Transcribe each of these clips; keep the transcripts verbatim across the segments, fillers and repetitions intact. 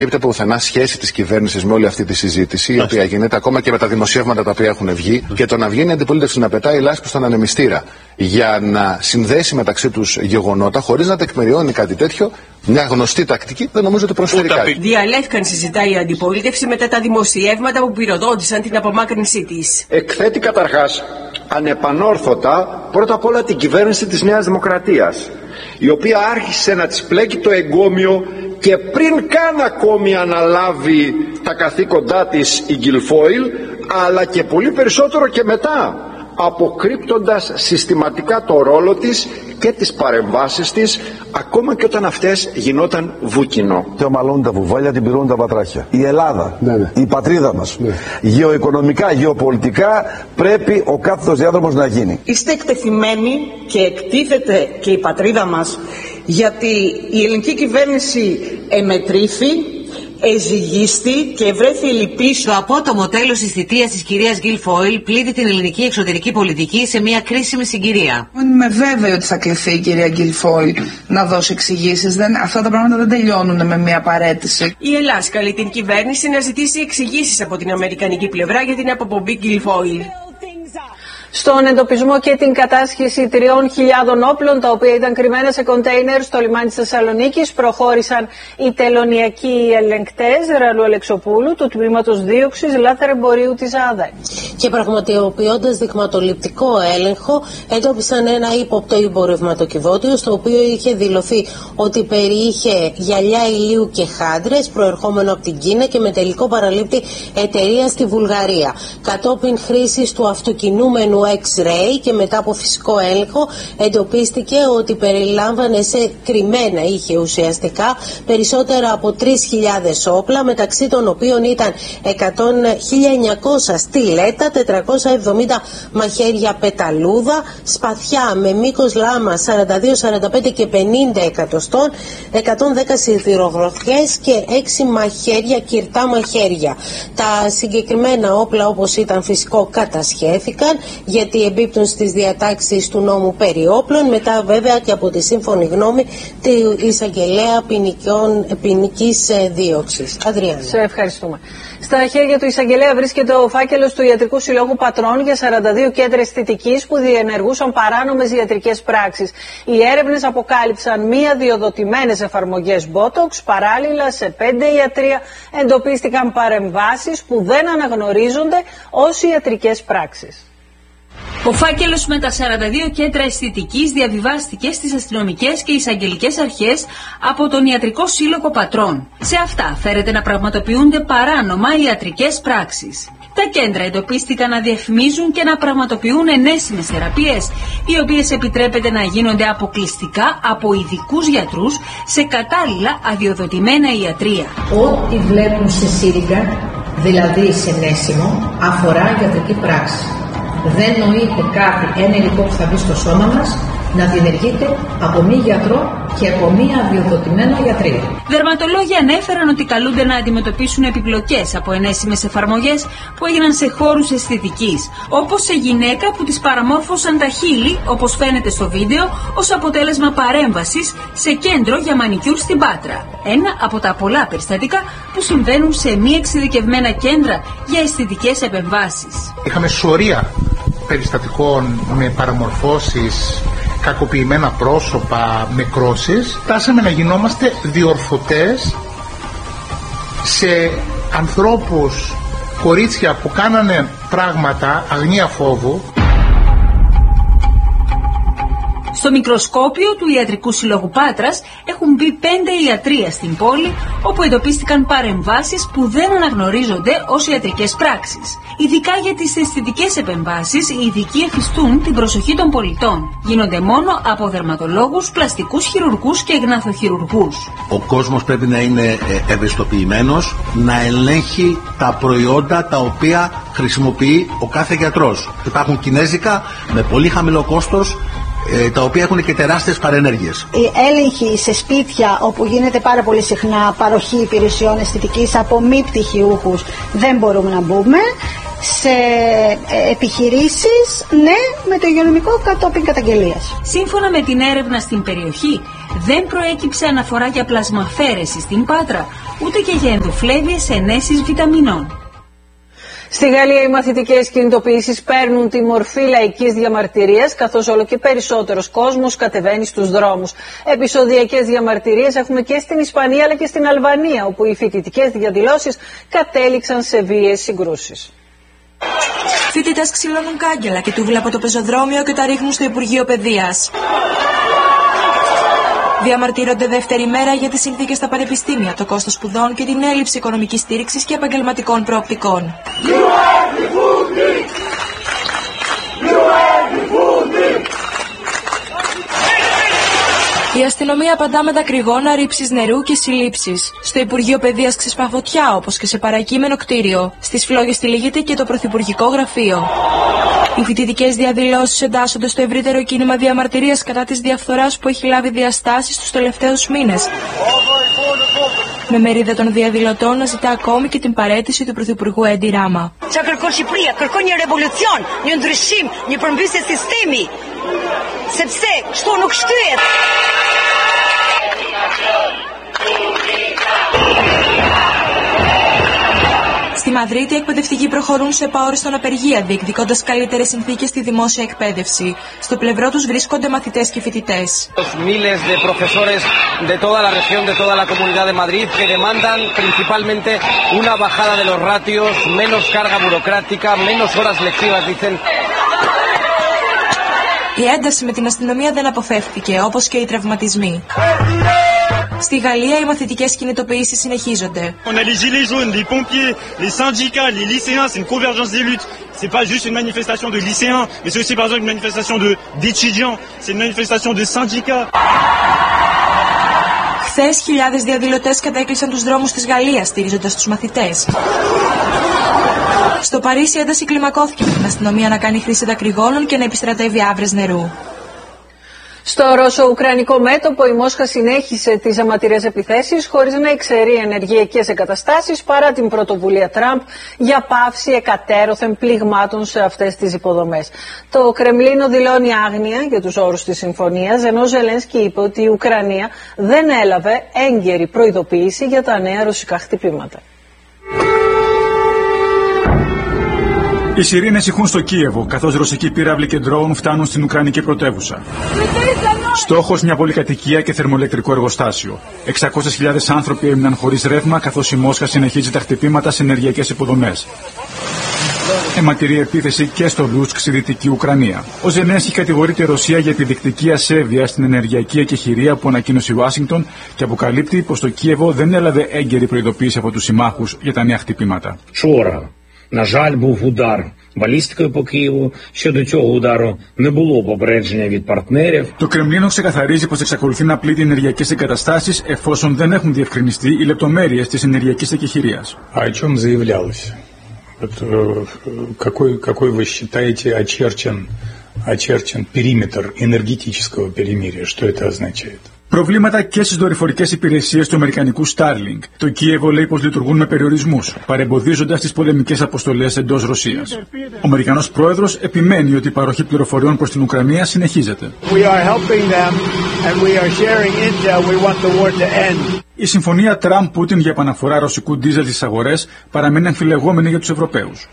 Υπήρχε πουθενά σχέση της κυβέρνησης με όλη αυτή τη συζήτηση, η οποία γίνεται ακόμα και με τα δημοσιεύματα τα οποία έχουν βγει, και το να βγαίνει η αντιπολίτευση να πετάει λάσπη στον ανεμιστήρα για να συνδέσει μεταξύ τους γεγονότα, χωρίς να τεκμηριώνει κάτι τέτοιο, μια γνωστή τακτική, δεν νομίζω ότι προσφέρει κάτι. Διαλεύκανση ζητάει η αντιπολίτευση μετά τα δημοσιεύματα που πυροδότησαν την απομάκρυνσή της. Εκθέτει καταρχάς ανεπανόρθωτα πρώτα απ' όλα την κυβέρνηση της Νέας Δημοκρατίας, η οποία άρχισε να της πλέκει το εγκόμιο και πριν καν ακόμη αναλάβει τα καθήκοντά της η Γκιλφόιλ, αλλά και πολύ περισσότερο και μετά, αποκρύπτοντας συστηματικά το ρόλο της και τις παρεμβάσεις της, ακόμα και όταν αυτές γινόταν βούκινο. Και ομαλώνουν τα βουβάλια, την πυρώνουν τα πατράχια. Η Ελλάδα, ναι, ναι. η πατρίδα μας, ναι. γεωοικονομικά, γεωπολιτικά, πρέπει ο κάθετος διάδρομος να γίνει. Είστε εκτεθειμένοι και εκτίθεται και η πατρίδα μας, γιατί η ελληνική κυβέρνηση εμετρήθη, εζυγίστη και βρέθη λυπής. Το απότομο τέλος της θητείας της κυρίας Γκιλφόιλ πλήττει την ελληνική εξωτερική πολιτική σε μια κρίσιμη συγκυρία. Είμαι βέβαιη ότι θα κληθεί η κυρία Γκιλφόιλ να δώσει εξηγήσεις. Δεν, αυτά τα πράγματα δεν τελειώνουν με μια παρέτηση. Η Ελλάδα καλεί την κυβέρνηση να ζητήσει εξηγήσεις από την αμερικανική πλευρά για την αποπομπή Γκιλφόιλ. Στον εντοπισμό και την κατάσχεση τριών χιλιάδων όπλων, τα οποία ήταν κρυμμένα σε κοντέινερ στο λιμάνι της Θεσσαλονίκης, προχώρησαν οι τελωνιακοί ελεγκτές Ραλού Αλεξοπούλου του τμήματος δίωξης λάθρεμπορίου της ΑΔΕ. Και πραγματοποιώντας δειγματοληπτικό έλεγχο, εντόπισαν ένα ύποπτο εμπορευματοκιβώτιο, στο οποίο είχε δηλωθεί ότι περιείχε γυαλιά ηλίου και χάντρες, προερχόμενο από την Κίνα και με τελικό παραλήπτη εταιρεία στη Βουλγαρία. Κατόπιν χρήσης του αυτοκινούμενου X-ray και μετά από φυσικό έλεγχο, εντοπίστηκε ότι περιλάμβανε σε κρυμμένα, είχε ουσιαστικά περισσότερα από τρεις χιλιάδες όπλα, μεταξύ των οποίων ήταν χίλια εννιακόσια στιλέτα, τετρακόσια εβδομήντα μαχαίρια πεταλούδα, σπαθιά με μήκος λάμα σαράντα δύο σαράντα πέντε και πενήντα εκατοστών, εκατόν δέκα σιδηρογροθιές και έξι μαχαίρια, κυρτά μαχαίρια. Τα συγκεκριμένα όπλα, όπως ήταν φυσικό, κατασχέθηκαν, γιατί εμπίπτουν στις διατάξεις του νόμου περί όπλων, μετά βέβαια και από τη σύμφωνη γνώμη του εισαγγελέα ποινικής δίωξης. Αδριάννα. Σε ευχαριστούμε. Στα χέρια του εισαγγελέα βρίσκεται ο φάκελος του Ιατρικού Συλλόγου Πατρών για σαράντα δύο κέντρα αισθητικής που διενεργούσαν παράνομες ιατρικές πράξεις. Οι έρευνες αποκάλυψαν μη αδειοδοτημένες εφαρμογές Botox, παράλληλα σε πέντε ιατρεία εντοπίστηκαν παρεμβάσεις που δεν αναγνωρίζονται ως ιατρικές πράξεις. Ο φάκελος με τα σαράντα δύο κέντρα αισθητικής διαβιβάστηκε στις αστυνομικές και εισαγγελικές αρχές από τον Ιατρικό Σύλλογο Πατρών. Σε αυτά φέρεται να πραγματοποιούνται παράνομα ιατρικές πράξεις. Τα κέντρα εντοπίστηκαν να διαφημίζουν και να πραγματοποιούν ενέσιμες θεραπείες, οι οποίες επιτρέπεται να γίνονται αποκλειστικά από ειδικούς γιατρούς σε κατάλληλα αδειοδοτημένα ιατρεία. Ό,τι βλέπουν σε σύριγγα, δηλαδή σε ενέσιμο, αφορά ιατρική πράξη. Δεν νοείται κάτι, ένα υλικό που θα μπει στο σώμα μας, να διενεργείται από μη γιατρό και από μη αδειοδοτημένο ιατρείο. Δερματολόγοι ανέφεραν ότι καλούνται να αντιμετωπίσουν επιπλοκές από ενέσιμες εφαρμογές που έγιναν σε χώρους αισθητικής, όπως σε γυναίκα που της παραμόρφωσαν τα χείλη, όπως φαίνεται στο βίντεο, ως αποτέλεσμα παρέμβασης σε κέντρο για μανικιούρ στην Πάτρα. Ένα από τα πολλά περιστατικά που συμβαίνουν σε μη εξειδικευμένα κέντρα για αισθητικές επεμβάσεις. Είχαμε σωρία περιστατικών με παραμορφώσεις, κακοποιημένα πρόσωπα, με κρώσεις. Φτάσαμε να γινόμαστε διορθωτές σε ανθρώπους, κορίτσια που κάνανε πράγματα αγνία φόβου. Στο μικροσκόπιο του Ιατρικού Συλλόγου Πάτρας έχουν μπει πέντε ιατρεία στην πόλη, όπου εντοπίστηκαν παρεμβάσεις που δεν αναγνωρίζονται ως ιατρικές πράξεις. Ειδικά για τις αισθητικές επεμβάσεις, οι ειδικοί εφιστούν την προσοχή των πολιτών. Γίνονται μόνο από δερματολόγους, πλαστικούς χειρουργούς και γναθοχειρουργούς. Ο κόσμος πρέπει να είναι ευαισθητοποιημένος, να ελέγχει τα προϊόντα τα οποία χρησιμοποιεί ο κάθε γιατρός. Υπάρχουν κινέζικα με πολύ χαμηλό κόστος, τα οποία έχουν και τεράστιες παρενέργειες. Η έλεγχη σε σπίτια, όπου γίνεται πάρα πολύ συχνά παροχή υπηρεσιών αισθητικής από μη πτυχιούχους, δεν μπορούμε να μπούμε. Σε επιχειρήσεις, ναι, με το υγειονομικό κατόπιν καταγγελίας. Σύμφωνα με την έρευνα στην περιοχή, Δεν προέκυψε αναφορά για πλασμαφαίρεση στην Πάτρα, ούτε και για ενδοφλέβιες ενέσεις βιταμινών. Στη Γαλλία οι μαθητικές κινητοποιήσεις παίρνουν τη μορφή λαϊκής διαμαρτυρίας, καθώς όλο και περισσότερος κόσμος κατεβαίνει στους δρόμους. Επεισοδιακές διαμαρτυρίες έχουμε και στην Ισπανία αλλά και στην Αλβανία, όπου οι φοιτητικές διαδηλώσεις κατέληξαν σε βίαιες συγκρούσεις. Φοιτητές ξυλώνουν κάγκελα και τούβλα από το πεζοδρόμιο και τα ρίχνουν στο Υπουργείο Παιδείας. Διαμαρτύρονται δεύτερη μέρα για τις συνθήκες στα πανεπιστήμια, το κόστος σπουδών και την έλλειψη οικονομικής στήριξης και επαγγελματικών προοπτικών. Η αστυνομία απαντά με δακρυγόνα, ρήψεις νερού και συλλήψεις. Στο Υπουργείο Παιδείας ξεσπά φωτιά, όπως και σε παρακείμενο κτίριο. Στις φλόγες τυλίγεται και το Πρωθυπουργικό Γραφείο. Οι φοιτητικές διαδηλώσεις εντάσσονται στο ευρύτερο κίνημα διαμαρτυρίας κατά της διαφθοράς που έχει λάβει διαστάσεις τους τελευταίους μήνες. Με μερίδα των διαδηλωτών να ζητά ακόμη και την παραίτηση του Πρωθυπουργού Έντι Ράμα. Στη Μαδρίτη οι εκπαιδευτικοί προχωρούν σε επαόριστον απεργία, διεκδικώντας καλύτερες συνθήκες στη δημόσια εκπαίδευση. Στο πλευρό τους βρίσκονται μαθητές και φοιτητές. Miles de profesores de toda la región, de toda la comunidad de Madrid, que demandan principalmente una bajada de los ratios, menos carga burocrática, menos horas lectivas, dicen. Η ένταση με την αστυνομία δεν αποφεύθηκε, όπως και οι τραυματισμοί. Στη Γαλλία οι μαθητικές κινητοποιήσεις συνεχίζονται. On a les gilets jaunes, les pompiers, les syndicats, les lycéens, c'est une convergence des luttes. C'est pas juste une manifestation de lycéens, mais c'est aussi par exemple une manifestation de d'étudiants, c'est une manifestation de syndicats. Χθες χιλιάδες διαδηλωτές κατέκλυσαν τους δρόμους της Γαλλίας, στηρίζοντας τους μαθητές. Στο Παρίσι η ένταση κλιμακώθηκε με την αστυνομία να κάνει χρήση δακρυγόνων και να επιστρατεύει άβρες νερού. Στο Ρώσο-Ουκρανικό μέτωπο η Μόσχα συνέχισε τις αιματηρές επιθέσεις χωρίς να εξαιρεί ενεργειακές εγκαταστάσεις παρά την πρωτοβουλία Τραμπ για πάυση εκατέρωθεν πληγμάτων σε αυτές τις υποδομές. Το Κρεμλίνο δηλώνει άγνοια για τους όρους της συμφωνίας, ενώ ο Ζελένσκι είπε ότι η Ουκρανία δεν έλαβε έγκαιρη προειδοποίηση για τα νέα ρωσικά χτυπήματα. Οι σιρήνες ηχούν στο Κίεβο, καθώς ρωσικοί πύραυλοι και ντρόουν φτάνουν στην Ουκρανική πρωτεύουσα. Στόχος μια πολυκατοικία και θερμοελεκτρικό εργοστάσιο. εξακόσιες χιλιάδες άνθρωποι έμειναν χωρίς ρεύμα, καθώς η Μόσχα συνεχίζει τα χτυπήματα σε ενεργειακές υποδομές. Αιματηρή επίθεση και στο Λούτσκ στη Δυτική Ουκρανία. Ο Ζελένσκι κατηγορεί τη Ρωσία για επιδεικτική ασέβεια στην ενεργειακή εκεχηρία που ανακοίνωσε η Ουάσιγκτον και αποκαλύπτει πως το Κίεβο δεν έλαβε έγκαιρη προειδοποίηση από τους συμμάχους για τα νέα χτυπήματα. На жаль, був удар балістикою по Києву. Щодо цього удару не було попередження від партнерів. Το Κρεμλίνο ξεκαθαρίζει πως εξακολουθεί να πλήττει ενεργειακές εγκαταστάσεις εφόσον δεν έχουν διευκρινιστεί οι λεπτομέρειες της ενεργειακής εκεχηρίας. А о чем заявлялось? Вот, какой, какой вы считаете очерчен, очерчен периметр энергетического перемирия? Что это означает? Προβλήματα και στις δορυφορικές υπηρεσίες του αμερικανικού Starlink. Το Κίεβο λέει πως λειτουργούν με περιορισμούς, παρεμποδίζοντας τις πολεμικές αποστολές εντός Ρωσίας. Ο Αμερικανός πρόεδρος επιμένει ότι η παροχή πληροφοριών προς την Ουκρανία συνεχίζεται. Η συμφωνία Τραμπ-Πούτιν για επαναφορά ρωσικού ντίζελ στις αγορές παραμένει αμφιλεγόμενη για τους Ευρωπαίους.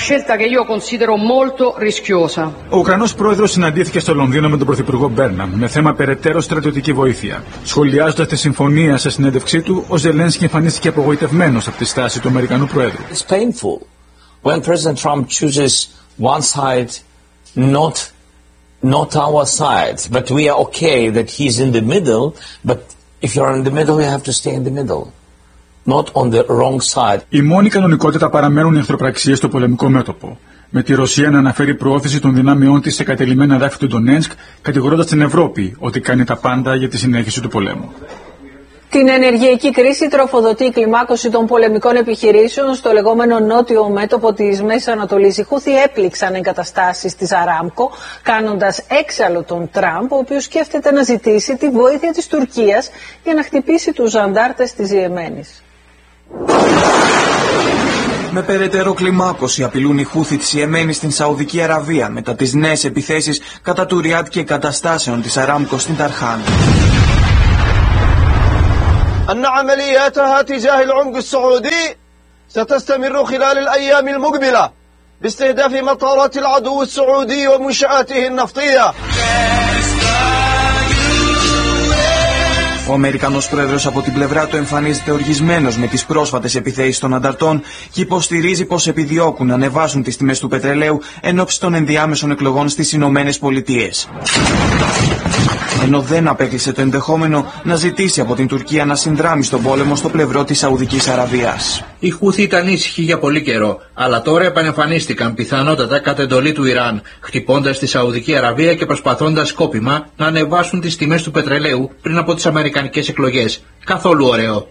Ο Ουκρανός πρόεδρος συναντήθηκε στο Λονδίνο με τον πρωθυπουργό Μπέρναμ με θέμα περαιτέρω στρατιωτική βοήθεια. Σχολιάζοντας τη συμφωνία σε συνέντευξή του, ο Ζελένσκι εμφανίστηκε απογοητευμένος από τη στάση του Αμερικανού πρόεδρου. It's painful when President Trump chooses one side, not not our side, but we are okay that he's in the middle, but if you're in the middle, you have to stay in the middle. Not on the wrong side. Η μόνη κανονικότητα παραμένουν οι εχθροπραξίες στο πολεμικό μέτωπο. Με τη Ρωσία να αναφέρει προώθηση των δυνάμεών της σε κατελημμένα εδάφη του Ντονέτσκ, κατηγορώντας την Ευρώπη ότι κάνει τα πάντα για τη συνέχιση του πολέμου. Την ενεργειακή κρίση τροφοδοτεί η κλιμάκωση των πολεμικών επιχειρήσεων στο λεγόμενο νότιο μέτωπο της Μέσης Ανατολής. Οι Χούθι έπληξαν εγκαταστάσεις της Αράμκο, κάνοντας έξαλλο τον Τραμπ, ο οποίος σκέφτεται να ζητήσει τη βοήθεια της Τουρκίας για να χτυπήσει τους ζαντάρτες της Ιεμένης. Με περαιτέρω κλιμάκωση απειλούν οι Χούθι της Ιεμένης στην Σαουδική Αραβία μετά τις νέες επιθέσεις κατά του Ριάντ και εγκαταστάσεων της Αράμκο στην Ταρχάν. أن عملياتها تجاه العمق السعودي ستستمر خلال الأيام المقبلة باستهداف مطارات العدو السعودي ومنشآته النفطية. Ο Αμερικανός πρόεδρος από την πλευρά του εμφανίζεται οργισμένος με τις πρόσφατες επιθέσεις των ανταρτών και υποστηρίζει πως επιδιώκουν να ανεβάσουν τις τιμές του πετρελαίου εν ώψη των ενδιάμεσων εκλογών στις Ηνωμένες Πολιτείες. Ενώ δεν απέκλεισε το ενδεχόμενο να ζητήσει από την Τουρκία να συνδράμει στον πόλεμο στο πλευρό της Σαουδικής Αραβίας. Οι Χούθι ήταν ήσυχοι για πολύ καιρό, αλλά τώρα επανεμφανίστηκαν πιθανότατα κατ' εντολή του Ιράν, χτυπώντας τη Σαουδική Αραβία και προσπαθώντας σκόπιμα να ανεβάσουν τις τιμές του πετρελαίου πριν από τις αμερικανικές εκλογές. Καθόλου ωραίο.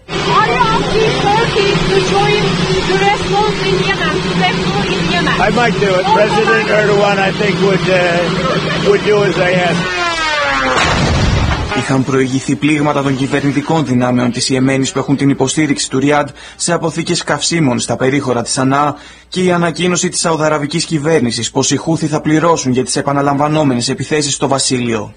I might do it. President Erdogan, I think, would, uh, would do as I ask. Είχαν προηγηθεί πλήγματα των κυβερνητικών δυνάμεων της Ιεμένης που έχουν την υποστήριξη του Ριάντ σε αποθήκες καυσίμων στα περίχωρα της Σανά και η ανακοίνωση της σαουδαραβικής κυβέρνησης πως οι Χούθι θα πληρώσουν για τις επαναλαμβανόμενες επιθέσεις στο βασίλειο.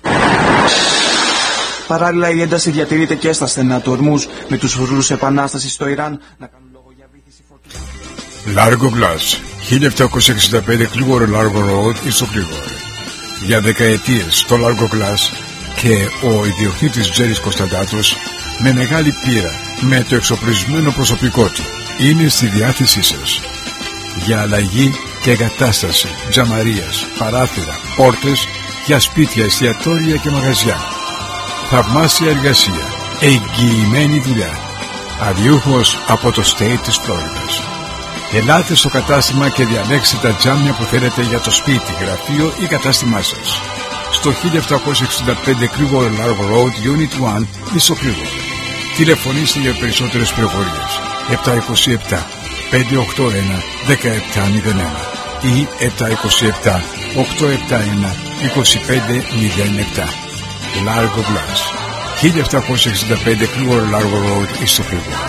Παράλληλα η ένταση διατηρείται και στα στενά του Ορμούζ, με τους φρουρούς επανάστασης στο Ιράν να κάνουν λόγο για βήθηση φορτισμού. Largo Glass, χίλια επτακόσια εξήντα πέντε Κλίγορο Largo Road, στο Κλίγορο. Για δεκαετίες το Largo Glass και ο ιδιοκτήτης Τζέρις Κωνσταντάτος, με μεγάλη πείρα, με το εξοπλισμένο προσωπικό του, είναι στη διάθεσή σας. Για αλλαγή και εγκατάσταση τζαμαρίας, παράθυρα, πόρτες, για σπίτια, εστιατόρια και μαγαζιά. Θαυμάσια εργασία, εγγυημένη δουλειά. Αδιούχος από το state της Φλόριδας. Ελάτε στο κατάστημα και διαλέξτε τα τζάμια που θέλετε για το σπίτι, γραφείο ή κατάστημά σας. Στο χίλια επτακόσια εξήντα πέντε Clearwater Largo Road, Unit ένα, στο Clearwater. Τηλεφωνήστε για περισσότερες πληροφορίες. επτά είκοσι επτά πεντακόσια ογδόντα ένα δεκαεπτά μηδέν ένα ή επτά είκοσι επτά οκτακόσια εβδομήντα ένα είκοσι πέντε μηδέν επτά. Largo Glass, χίλια επτακόσια εξήντα πέντε Clearwater Largo Road, στο Clearwater.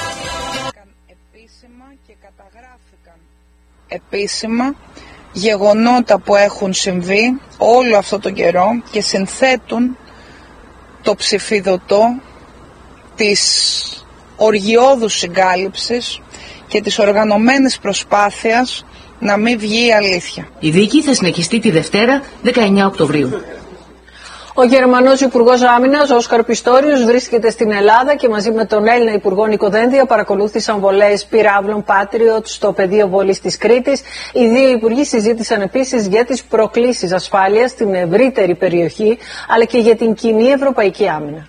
Επίσημα και καταγράφηκαν επίσημα γεγονότα που έχουν συμβεί όλο αυτό τον καιρό και συνθέτουν το ψηφιδωτό της οργιώδους συγκάλυψης και της οργανωμένης προσπάθειας να μην βγει η αλήθεια. Η δίκη θα συνεχιστεί τη Δευτέρα, δεκαεννέα Οκτωβρίου. Ο Γερμανός Υπουργός Άμυνας, Όσκαρ Πιστόριος, βρίσκεται στην Ελλάδα και μαζί με τον Έλληνα Υπουργό Νίκο Δένδια παρακολούθησαν βολές πυράβλων Patriot στο πεδίο βολής της Κρήτης. Οι δύο υπουργοί συζήτησαν επίσης για τις προκλήσεις ασφάλειας στην ευρύτερη περιοχή, αλλά και για την κοινή ευρωπαϊκή άμυνα.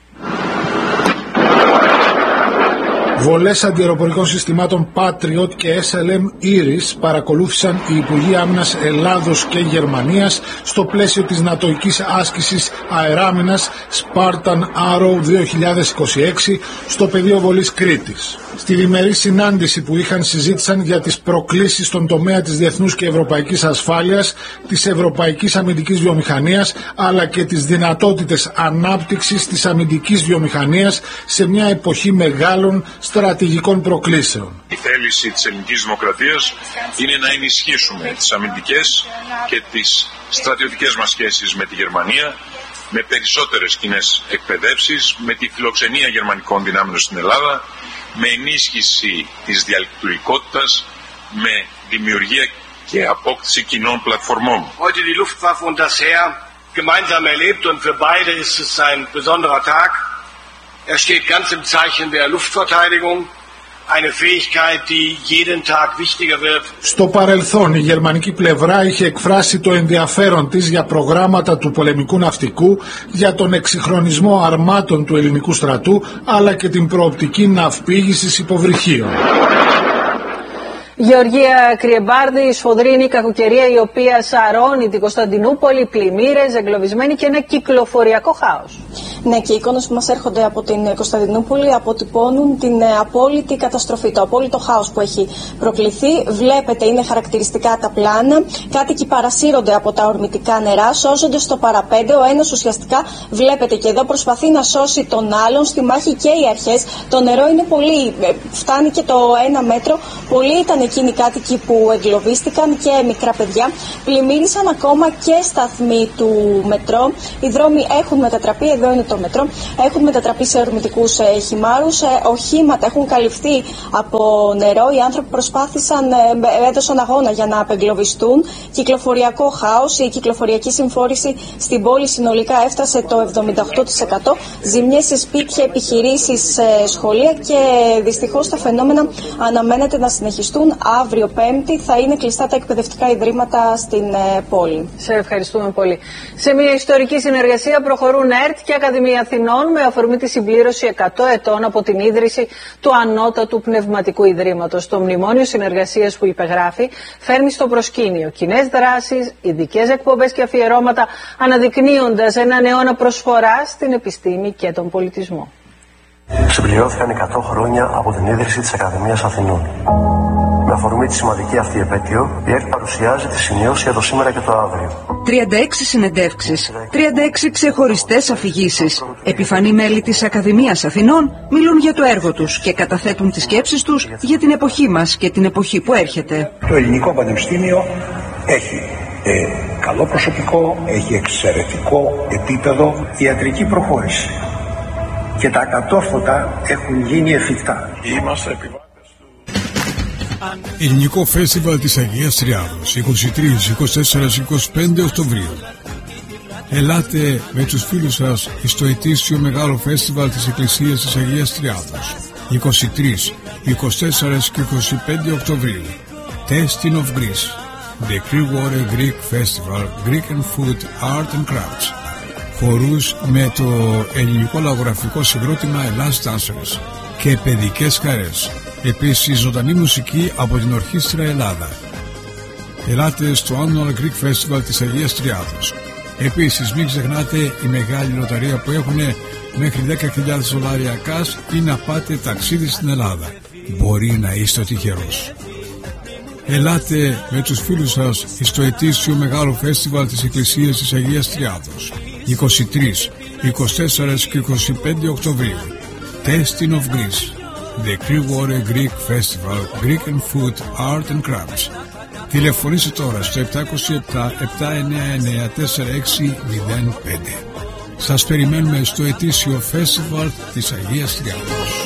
Βολές αντιαεροπορικών συστημάτων Patriot και ες ελ εμ Iris παρακολούθησαν οι Υπουργοί Άμυνας Ελλάδος και Γερμανίας στο πλαίσιο της νατοικής άσκησης αεράμυνας Spartan Arrow δύο χιλιάδες είκοσι έξι στο πεδίο βολής Κρήτης. Στη διμερή συνάντηση που είχαν συζήτησαν για τις προκλήσεις στον τομέα της διεθνούς και ευρωπαϊκής ασφάλειας, της ευρωπαϊκής αμυντικής βιομηχανίας, αλλά και τις δυνατότητες ανάπτυξης της αμυντικής βιομηχανίας σε μια εποχή μεγάλων στρατηγικών προκλήσεων. Η θέληση της ελληνικής δημοκρατίας είναι να ενισχύσουμε τις αμυντικές και τις στρατιωτικές μας σχέσεις με τη Γερμανία, με περισσότερες κοινές εκπαιδεύσεις, με τη φιλοξενία γερμανικών δυνάμεων στην Ελλάδα, με ενίσχυση της διαλειτουργικότητας, με δημιουργία και απόκτηση κοινών πλατφορμών. Heute die Luftwaffe und das Heer gemeinsam erlebt und für beide ist es ein besonderer Tag. Er steht ganz im Zeichen der Luftverteidigung. Eine Fähigkeit, die jeden Tag wichtiger wird. Στο παρελθόν η γερμανική πλευρά είχε εκφράσει το ενδιαφέρον της για προγράμματα του πολεμικού ναυτικού, για τον εξυγχρονισμό αρμάτων του ελληνικού στρατού, αλλά και την προοπτική ναυπήγησης υποβρυχίων. Γεωργία Κρυεμπάρδη, η σφοδρή είναι η κακοκαιρία η οποία σαρώνει την Κωνσταντινούπολη, πλημμύρες, εγκλωβισμένοι και ένα κυκλοφοριακό χάος. Ναι, και οι εικόνες που μας έρχονται από την Κωνσταντινούπολη αποτυπώνουν την απόλυτη καταστροφή, το απόλυτο χάος που έχει προκληθεί. Βλέπετε, είναι χαρακτηριστικά τα πλάνα. Κάτοικοι παρασύρονται από τα ορμητικά νερά, σώζονται στο παραπέντε. Ο ένας ουσιαστικά, βλέπετε και εδώ, προσπαθεί να σώσει τον άλλον. Στη μάχη και οι αρχές. Το νερό είναι πολύ, φτάνει και το ένα μέτρο. Πολλοί ήταν εκείνοι κάτοικοι που εγκλωβίστηκαν και μικρά παιδιά. Πλημμύρισαν ακόμα και σταθμοί του μετρό. Οι δρόμοι έχουν μετατραπεί. Εδώ είναι το μέτρο έχουν μετατραπεί σε ορμητικούς ε, χυμάρους. Ε, οχήματα έχουν καλυφθεί από νερό. Οι άνθρωποι προσπάθησαν, ε, έδωσαν αγώνα για να απεγκλωβιστούν. Κυκλοφοριακό χάος. Η κυκλοφοριακή συμφόρηση στην πόλη συνολικά έφτασε το εβδομήντα οκτώ τοις εκατό. Ζημιές σε σπίτια, επιχειρήσεις, ε, σχολεία και δυστυχώς τα φαινόμενα αναμένεται να συνεχιστούν. Αύριο Πέμπτη θα είναι κλειστά τα εκπαιδευτικά ιδρύματα στην ε, πόλη. Σε ευχαριστούμε πολύ. Σε μια ιστορική συνεργασία προχωρούν ΕΡΤ και Ακαδημία Αθηνών με αφορμή τη συμπλήρωση εκατό ετών από την ίδρυση του Ανώτατου Πνευματικού Ιδρύματος. Το μνημόνιο συνεργασίας που υπεγράφει φέρνει στο προσκήνιο κοινές δράσεις, ειδικές εκπομπές και αφιερώματα, αναδεικνύοντας έναν αιώνα προσφορά στην επιστήμη και τον πολιτισμό. Συμπληρώθηκαν εκατό χρόνια από την ίδρυση της Ακαδημίας Αθηνών. Με αφορμή τη σημαντική αυτή επέτειο, η ΕΡΤ παρουσιάζει τη σημειώση για το σήμερα και το αύριο. τριάντα έξι συνεντεύξεις, τριάντα έξι ξεχωριστές αφηγήσεις. Επιφανή μέλη της Ακαδημίας Αθηνών μιλούν για το έργο τους και καταθέτουν τις σκέψεις τους για την εποχή μας και την εποχή που έρχεται. Το Ελληνικό Πανεπιστήμιο έχει ε, καλό προσωπικό, έχει εξαιρετικό επίπεδο ιατρική προχώρηση. Και τα κατόρθωτα έχουν γίνει εφικτά. Είμαστε επιβάτες του Ελληνικό Φεστιβάλ της Αγίας Τριάδος είκοσι τρία, είκοσι τέσσερα, είκοσι πέντε Οκτωβρίου. Ελάτε με τους φίλους σας στο ετήσιο μεγάλο φεστιβάλ της Εκκλησίας της Αγίας Τριάδος είκοσι τρία, είκοσι τέσσερα και είκοσι πέντε Οκτωβρίου. Testing of Greece, The Clearwater Greek Festival, Greek and Food, Art and Crafts. Χορούς με το ελληνικό λαογραφικό συγκρότημα Ελλάς Dancers και παιδικές χαρές. Επίσης ζωντανή μουσική από την Ορχήστρα Ελλάδα. Ελάτε στο Annual Greek Festival της Αγίας Τριάδος. Επίσης μην ξεχνάτε η μεγάλη λοταρία που έχουν μέχρι δέκα χιλιάδες δολάρια cash ή να πάτε ταξίδι στην Ελλάδα. Μπορεί να είστε ο τυχερός. Ελάτε με τους φίλους σας στο ετήσιο μεγάλο φεστιβάλ της Εκκλησίας της Αγίας Τριάδος είκοσι τρία, είκοσι τέσσερα και είκοσι πέντε Οκτωβρίου. Testing of Greece, The Clearwater Greek Festival, Greek and Food, Art and Crafts. Τηλεφωνήστε τώρα στο επτά μηδέν επτά, επτά εννιά εννιά, τέσσερα έξι μηδέν πέντε. Σας περιμένουμε στο ετήσιο φεστιβάλ της Αγίας Τριάδος.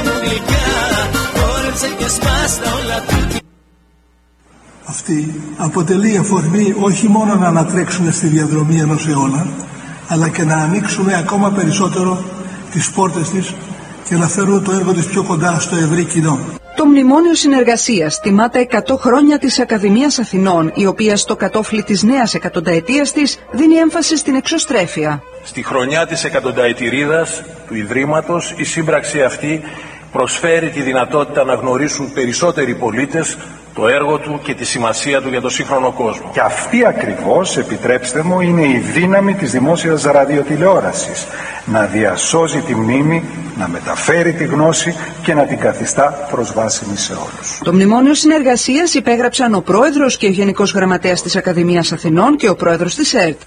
Αυτή αποτελεί αφορμή όχι μόνο να ανατρέξουμε στη διαδρομή ενός αιώνα, αλλά και να ανοίξουμε ακόμα περισσότερο τις πόρτες της και να φέρουμε το έργο της πιο κοντά στο ευρύ κοινό. Το Μνημόνιο Συνεργασίας τιμά τα εκατό χρόνια της Ακαδημίας Αθηνών, η οποία στο κατόφλι της νέας εκατονταετίας της δίνει έμφαση στην εξωστρέφεια. Στη χρονιά της εκατονταετηρίδας του Ιδρύματος, η σύμπραξη αυτή προσφέρει τη δυνατότητα να γνωρίσουν περισσότεροι πολίτες το έργο του και τη σημασία του για το σύγχρονο κόσμο. Και αυτή ακριβώς, επιτρέψτε μου, είναι η δύναμη της δημόσιας ραδιοτηλεόρασης. Να διασώζει τη μνήμη, να μεταφέρει τη γνώση και να την καθιστά προσβάσιμη σε όλους. Το Μνημόνιο Συνεργασίας υπέγραψαν ο πρόεδρος και ο γενικός γραμματέας της Ακαδημίας Αθηνών και ο πρόεδρος της ΕΡΤ.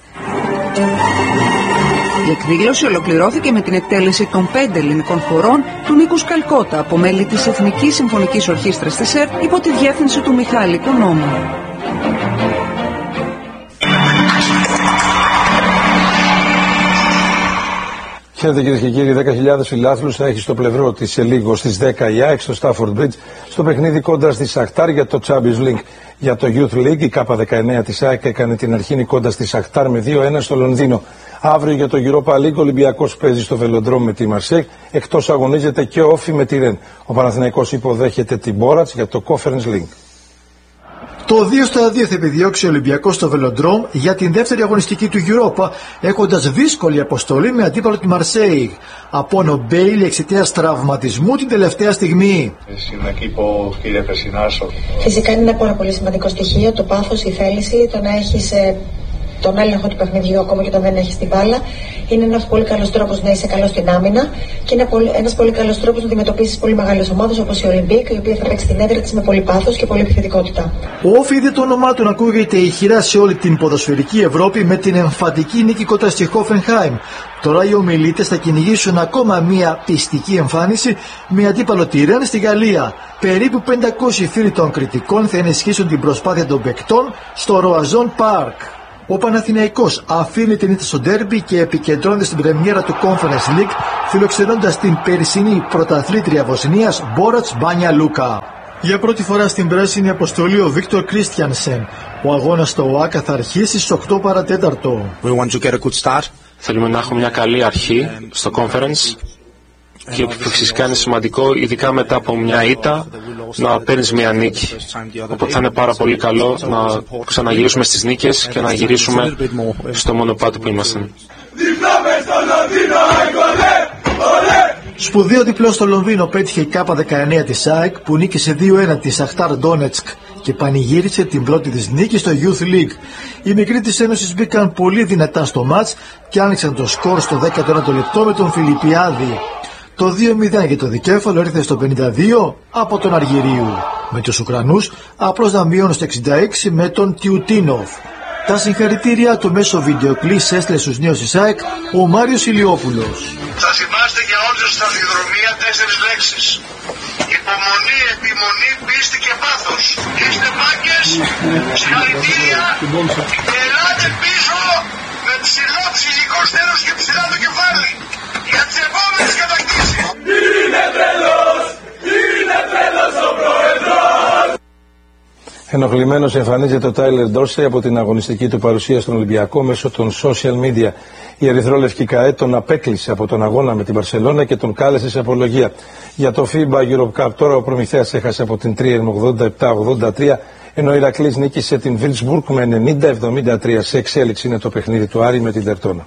Η εκδήλωση ολοκληρώθηκε με την εκτέλεση των πέντε ελληνικών χορών του Νίκου Σκαλκώτα από μέλη της Εθνικής Συμφωνικής Ορχήστρας της ΕΡΤ υπό τη διεύθυνση του Μιχάλη Κονόμου. Χαίρετε κυρίες και κύριοι, δέκα χιλιάδες φιλάθλους θα έχει στο πλευρό της σε λίγο στις δέκα η ΑΕΚ στο Stafford Bridge στο παιχνίδι κόντρα στη Σαχτάρ για το Champions League. Για το Youth League η K δεκαεννέα της ΑΕΚ έκανε την αρχήνη κόντρα στη Σαχτάρ με δύο ένα στο Λονδίνο. Αύριο για το Europa League ο Ολυμπιακός παίζει στο Βελοντρόμ με τη Μαρσέη, εκτός αγωνίζεται και ο Όφι με τη Ρεν. Ο Παναθηναϊκός υποδέχεται την Μπόρατς για το Conference League. Το δύο στα δύο θα επιδιώξει ο Ολυμπιακός στο Βελοντρόμ για την δεύτερη αγωνιστική του Europa, έχοντας δύσκολη αποστολή με αντίπαλο τη Μαρσέη. Απόνο Μπέιλι εξαιτίας τραυματισμού την τελευταία στιγμή. Φυσικά είναι ένα πάρα πολύ σημαντικό στοιχείο το πάθος, η θέληση, το να έχεις τον έλεγχο του παιχνιδιού ακόμα και όταν δεν έχεις την μπάλα. Είναι ένας πολύ καλός τρόπος να είσαι καλός στην άμυνα και είναι ένας πολύ καλός τρόπος να αντιμετωπίσεις πολύ μεγάλες ομάδες όπως η Ολυμπίκ, η οποία θα παίξει την έδρα της με πολύ πάθος και πολύ επιθετικότητα. Ο Όφι είδε το όνομά του να ακούγεται ηχηρά σε όλη την ποδοσφαιρική Ευρώπη με την εμφαντική νίκη κοντά στη Χόφενχάιμ. Τώρα οι ομιλίτες θα κυνηγήσουν ακόμα μια πιστική εμφάνιση με αντίπαλο τη Ρεν στη Γαλλία. Περίπου πεντακόσιοι φίλοι των κριτικών θα ενισχύσουν την προσπάθεια των παικτών στο Ροαζόν Πάρκ. Ο Παναθηναϊκός αφήνει την ήττα στο ντέρμπι και επικεντρώνεται στην πρεμιέρα του Conference League, φιλοξενώντας την περσινή πρωταθλήτρια Βοσνίας Μπόρατς Μπάνια Λούκα. Για πρώτη φορά στην πράσινη αποστολή ο Βίκτορ Κρίστιανσεν. Ο αγώνας στο ΟΑΚΑ θα αρχίσει στις οκτώ παρά τέταρτο. We want to get a good start. Θέλουμε να έχουμε μια καλή αρχή στο conference και φυσικά είναι σημαντικό, ειδικά μετά από μια ήττα, να παίρνεις μια νίκη. Οπότε θα είναι πάρα πολύ καλό να ξαναγυρίσουμε στις νίκες και να γυρίσουμε στο μονοπάτι που ήμασταν. Σπουδαίο διπλό στο Λονδίνο πέτυχε η Κάπα δεκαεννέα της ΑΕΚ που νίκησε δύο ένα τη Σαχτάρ Ντόνετσκ και πανηγύρισε την πρώτη της νίκη στο Youth League. Οι μικροί της Ένωσης μπήκαν πολύ δυνατά στο μάτς και άνοιξαν το σκορ στο δέκατο ένατο λεπτό με τον Φιλιππιάδη. Το δύο μηδέν για το δικέφαλο ήρθε στο πενήντα δύο από τον Αργυρίου. Με τους Ουκρανούς απλώς να μειώνουν στο εξήντα έξι με τον Τιουτίνοφ. Τα συγχαρητήρια του μέσω βιντεοκλής έστειλε στους νέους της ΑΕΚ ο Μάριος Ηλιόπουλος. Θα θυμάστε για όλους τους σταδιοδρομία τέσσερις λέξεις. Υπομονή, επιμονή, πίστη και πάθος. Είστε μάγκες, συγχαρητήρια και ελάτε πίσω με ψηλό ψυχικό στέρος και ψηλά το κεφάλι για τις επόμενες κατακτήσεις. Είναι τρελός, είναι τρελός ο πρόεδρος. Ενοχλημένος εμφανίζεται ο Τάιλερ Ντόρσεϊ από την αγωνιστική του παρουσία στον Ολυμπιακό μέσω των social media. Η ερυθρόλευκη ΚΑΕ τον απέκλεισε από τον αγώνα με την Μπαρσελόνα και τον κάλεσε σε απολογία. Για το φίμπα Europe Cup τώρα ο Προμηθέας έχασε από την Τρίερ με ογδόντα επτά ογδόντα τρία, ενώ ο Ηρακλής νίκησε την Βίλσμπουργκ με ενενήντα εβδομήντα τρία. Σε εξέλιξη είναι το παιχνίδι του Άρη με την Τερτόνα.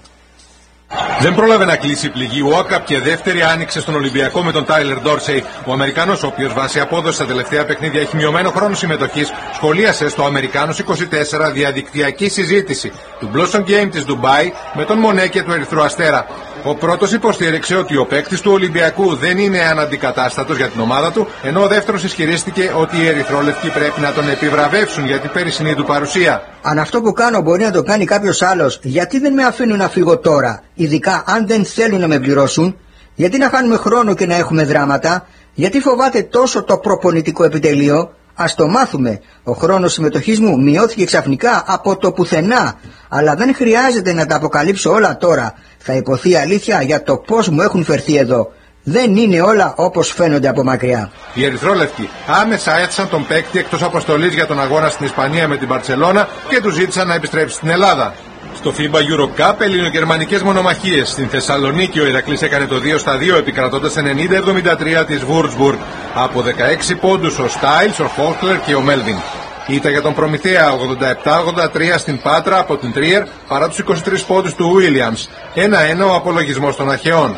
Δεν πρόλαβε να κλείσει η πληγή. Ο Όκαπ και δεύτερη άνοιξε στον Ολυμπιακό με τον Τάιλερ Ντόρσεϊ. Ο Αμερικάνος, ο οποίος βάσει απόδοση στα τελευταία παιχνίδια έχει μειωμένο χρόνο συμμετοχής, σχολίασε στο Αμερικάνος είκοσι τέσσερα διαδικτυακή συζήτηση του Blossom Game της Ντουμπάι με τον Μονέ και του Ερυθρού Αστέρα. Ο πρώτος υποστήριξε ότι ο παίκτης του Ολυμπιακού δεν είναι αναντικατάστατος για την ομάδα του, ενώ ο δεύτερος ισχυρίστηκε ότι οι ερυθρόλευκοι πρέπει να τον επιβραβεύσουν για την περσινή του παρουσία. Αν αυτό που κάνω μπορεί να το κάνει κάποιος άλλος, γιατί δεν με αφήνουν να φύγω τώρα, ειδικά αν δεν θέλουν να με πληρώσουν? Γιατί να χάνουμε χρόνο και να έχουμε δράματα? Γιατί φοβάται τόσο το προπονητικό επιτελείο? Ας το μάθουμε. Ο χρόνος συμμετοχής μου μειώθηκε ξαφνικά από το πουθενά. Αλλά δεν χρειάζεται να τα αποκαλύψω όλα τώρα. Θα υποθεί αλήθεια για το πώς μου έχουν φερθεί εδώ. Δεν είναι όλα όπως φαίνονται από μακριά. Οι ερυθρόλευκοι άμεσα έθεσαν τον παίκτη εκτός αποστολής για τον αγώνα στην Ισπανία με την Μπαρσελόνα και του ζήτησαν να επιστρέψει στην Ελλάδα. Στο φίμπα Euro Cup ελληνογερμανικές μονομαχίες. Στην Θεσσαλονίκη ο Ηρακλής έκανε το δύο στα δύο επικρατώντας ενενήντα εβδομήντα τρία της Βουρτσμπουργκ. Από δεκαέξι πόντους ο Στάιλς, ο Φόχλερ και ο Μέλβιν. Ήταν για τον Προμηθέα ογδόντα επτά ογδόντα τρία στην Πάτρα από την Τρίερ παρά τους είκοσι τρεις πόντους του Βίλιαμς. ένα ένα ο απολογισμός των Αχαιών.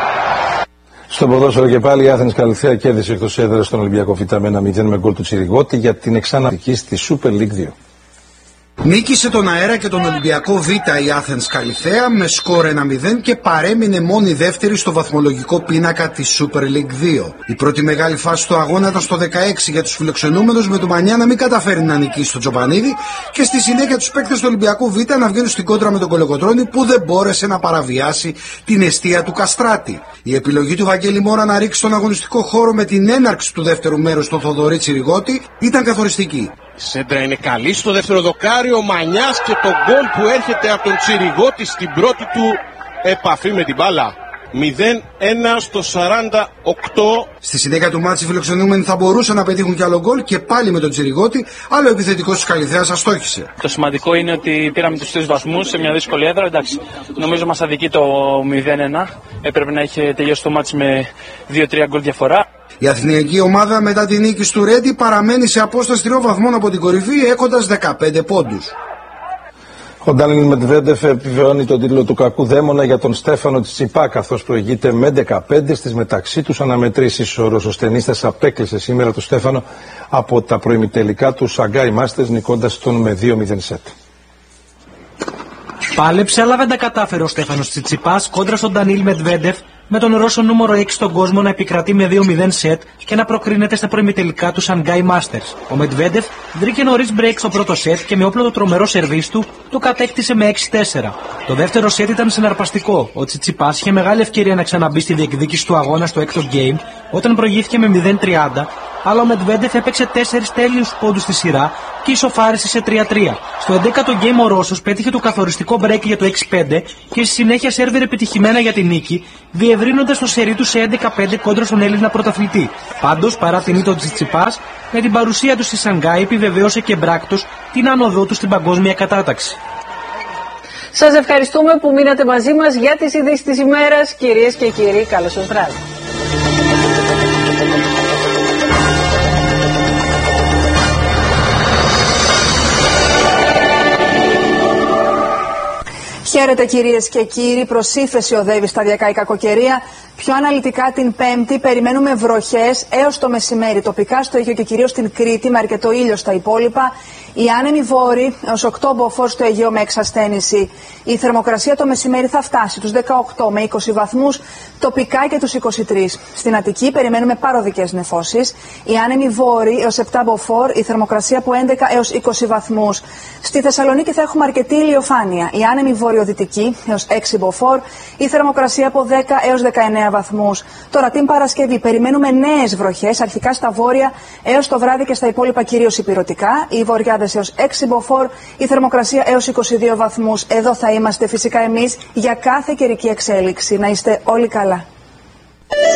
Στο ποδόσφαιρο και πάλι η Άθενς Καλυθέα κέρδισε εκτός έδρας στον Ολυμπιακό Φυτά με ένα μηδέν με γκολ του Τσιριγότη για την εξανατική στη Super League δύο. Νίκησε τον Αέρα και τον Ολυμπιακό Β η Άθενς Καλυθέα με σκορ ένα μηδέν και παρέμεινε μόνη δεύτερη στο βαθμολογικό πίνακα της Super League δύο. Η πρώτη μεγάλη φάση του αγώνα ήταν στο δεκαέξι για τους φιλοξενούμενους, με τον Μανιά να μην καταφέρει να νικήσει τον Τζοπανίδη και στη συνέχεια τους παίκτες του Ολυμπιακού Β να βγαίνουν στην κόντρα με τον Κολοκοτρώνη που δεν μπόρεσε να παραβιάσει την εστία του Καστράτη. Η επιλογή του Βαγγέλη Μόρα να ρίξει τον αγωνιστικό χώρο με την έναρξη του δεύτερου μέρους στον Θοδωρή Τσιριγότη ήταν καθοριστική. Η σέντρα είναι καλή στο δεύτερο δοκάρι, ο Μανιάς και το γκολ που έρχεται από τον Τσιριγότη στην πρώτη του επαφή με την μπάλα. μηδέν ένα στο σαράντα οκτώ. Στη συνέχεια του μάτς οι φιλοξενούμενοι θα μπορούσαν να πετύχουν κι άλλο γκολ και πάλι με τον Τσιριγότη, αλλά ο επιθετικός της Καλυθέας αστόχησε. Το σημαντικό είναι ότι πήραμε τους τρεις βαθμούς σε μια δύσκολη έδρα. Εντάξει, νομίζω μας αδικεί το μηδέν ένα. Έπρεπε να είχε τελειώσει το μάτς με δύο τρία γκολ διαφορά. Η αθηναϊκή ομάδα μετά την νίκη του Ρέντι παραμένει σε απόσταση τριών βαθμών από την κορυφή έχοντας δεκαπέντε πόντους. Ο Ντάνιλ Μετβέντεφ επιβεβαιώνει τον τίτλο του κακού δαίμονα για τον Στέφανο Τσιτσιπά, καθώς προηγείται με δεκαπέντε στις μεταξύ τους αναμετρήσεις. Ο Ρωσοστενίστας απέκλεισε σήμερα τον Στέφανο από τα προημιτελικά του Σαγκάι Μάστερς, νικώντας τον με δύο μηδέν σετ. Πάλεψε, αλλά δεν τα κατάφερε ο Στέφανος Τσιτσιπάς κόντρα στον Ντανίλ Μετβέντεφ, με τον Ρώσο νούμερο έξι στον κόσμο να επικρατεί με δύο μηδέν σετ και να προκρίνεται στα προημιτελικά του Shanghai Masters. Ο Μετβέντεφ βρήκε νωρίς break στο πρώτο σετ και με όπλο το τρομερό σερβίς του το κατέκτησε με έξι τέσσερα. Το δεύτερο σετ ήταν συναρπαστικό. Ο Τσιτσιπάς είχε μεγάλη ευκαιρία να ξαναμπεί στη διεκδίκηση του αγώνα στο έκτο game όταν προηγήθηκε με μηδέν τριάντα αλλά ο Μετβέντεφ έπαιξε τέσσερις τέλειους πόντους στη σειρά και ισοφάρισε σε τρία τρία. Στο έντεκατο γκέιμ ο Ρώσος πέτυχε το καθοριστικό break για το έξι πέντε και στη συνέχεια σέρβιρε επιτυχημένα για την νίκη, διευρύνοντας το σερί του σε έντεκα πέντε κόντρα στον Έλληνα πρωταθλητή. Πάντως, παρά την ήττα του Τσιτσιπάς, με την παρουσία του στη Σανγκάη επιβεβαίωσε και μπράκτος την άνοδό του στην παγκόσμια κατάταξη. Σας ευχαριστούμε που μείνατε μαζί μας για τις ειδήσεις της ημέρας. Κυρίες και κύριοι, καλό σας βράδυ. Χαίρετε κυρίες και κύριοι, προς ύφεση οδεύει σταδιακά η κακοκαιρία. Πιο αναλυτικά την Πέμπτη περιμένουμε βροχές έως το μεσημέρι τοπικά στο Αιγαίο και κυρίως στην Κρήτη με αρκετό ήλιο στα υπόλοιπα. Οι άνεμοι βόρειοι έως οκτώ μποφόρ στο Αιγαίο με εξασθένηση. Η θερμοκρασία το μεσημέρι θα φτάσει τους δεκαοκτώ με είκοσι βαθμούς, τοπικά και τους είκοσι τρεις. Στην Αττική περιμένουμε παροδικές νεφώσεις. Οι άνεμοι βόρειοι έως επτά μποφόρ, η θερμοκρασία από έντεκα έως είκοσι βαθμούς. Στη Θεσσαλονίκη θα έχουμε αρκετή ηλιοφάνεια. Οι άνεμοι βορειοδυτικοί έως έξι μποφόρ, η θερμοκρασία από δέκα έως δεκαεννέα βαθμούς. Τώρα την Παρασκευή περιμένουμε νέες βροχές, αρχικά στα βόρεια έως το βράδυ και στα υπόλοιπα κυρίως ηπειρωτικά. Οι βορειάδες έως έξι μποφόρ, η θερμοκρασία έως είκοσι δύο βαθμούς. Εδώ θα είμαστε φυσικά εμείς για κάθε καιρική εξέλιξη. Να είστε όλοι καλά.